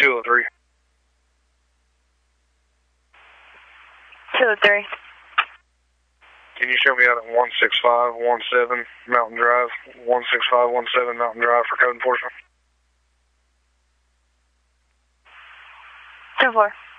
203. 203. Can you show me out at 16517 Mountain Drive, 16517 Mountain Drive for code enforcement? 10-4.